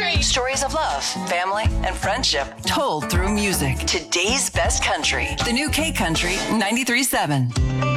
country. Stories of love, family, and friendship told through music. Today's best country. The new K Country 93.7.